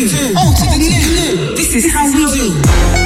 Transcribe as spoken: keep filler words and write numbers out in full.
new. Oh, to the new. This is how we do.